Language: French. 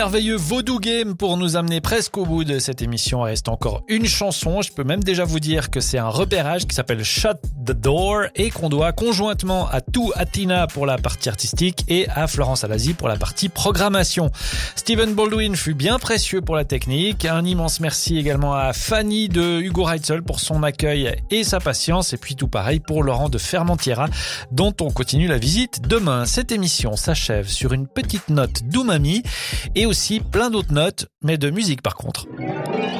Merveilleux Vaudou Game pour nous amener presque au bout de cette émission. Il reste encore une chanson. Je peux même déjà vous dire que c'est un repérage qui s'appelle Shut the Door et qu'on doit conjointement à Tina pour la partie artistique et à Florence Alazi pour la partie programmation. Steven Baldwin fut bien précieux pour la technique. Un immense merci également à Fanny de Hugo Reitzel pour son accueil et sa patience. Et puis tout pareil pour Laurent de Fermentiera dont on continue la visite demain. Cette émission s'achève sur une petite note d'umami et aussi plein d'autres notes, mais de musique par contre.